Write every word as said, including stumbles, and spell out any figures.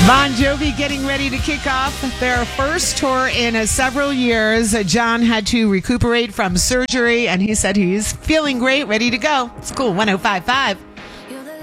Bon Jovi getting ready to kick off their first tour in uh, several years. Uh, John had to recuperate from surgery, and he said he's feeling great, ready to go. It's cool. one oh five point five.